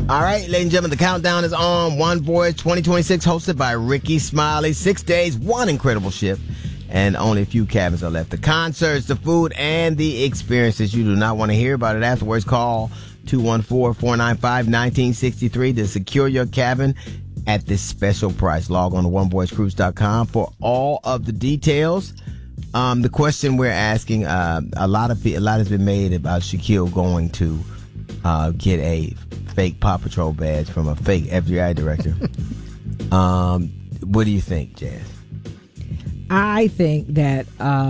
All right, ladies and gentlemen, the countdown is on. One Voyage 2026, hosted by Ricky Smiley. 6 days, one incredible ship, and only a few cabins are left. The concerts, the food, and the experiences. You do not want to hear about it afterwards. Call 214-495-1963 to secure your cabin at this special price. Log on to onevoyagecruise.com for all of the details. The question we're asking, a lot has been made about Shaquille going to get a fake Paw Patrol badge from a fake FBI director. What do you think, Jazz? I think that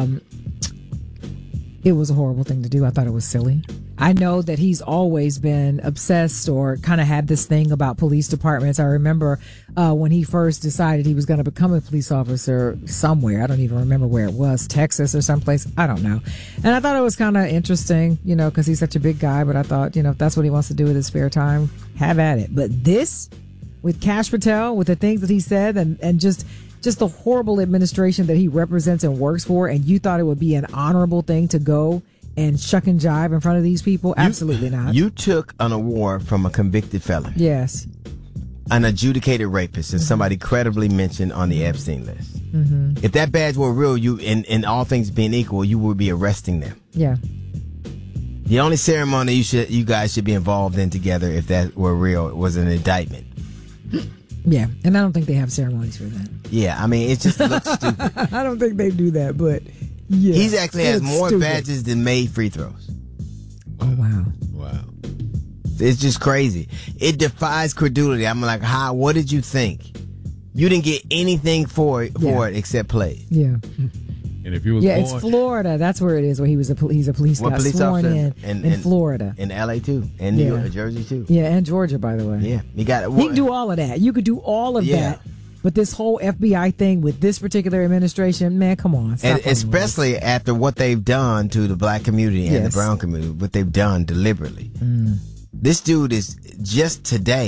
it was a horrible thing to do. I thought it was silly. I know that he's always been obsessed or kind of had this thing about police departments. I remember when he first decided he was going to become a police officer somewhere. I don't even remember where it was, Texas or someplace. I don't know. And I thought it was kind of interesting, because he's such a big guy. But I thought, if that's what he wants to do with his spare time, have at it. But this, with Kash Patel, with the things that he said and just the horrible administration that he represents and works for, and you thought it would be an honorable thing to go and shuck and jive in front of these people? Absolutely not. You took an award from a convicted felon. Yes. An adjudicated rapist, and somebody credibly mentioned on the Epstein list. Mm-hmm. If that badge were real, you, in all things being equal, you would be arresting them. Yeah. The only ceremony you guys should be involved in together, if that were real, was an indictment. Yeah, and I don't think they have ceremonies for that. Yeah, I mean, it just looks stupid. I don't think they do that, but yeah. He actually has more badges than made free throws. Oh, wow. Wow. It's just crazy. It defies credulity. I'm like, what did you think? You didn't get anything for it except play. Yeah. And if he was it's Florida. That's where it is, where he's a police guy sworn in Florida. In L.A. too. And New York, Jersey too. Yeah, and Georgia, by the way. Yeah. He can do all of that. You could do all of that. But this whole FBI thing with this particular administration, man, come on. And especially after what they've done to the black community and the brown community, what they've done deliberately. This dude is just today.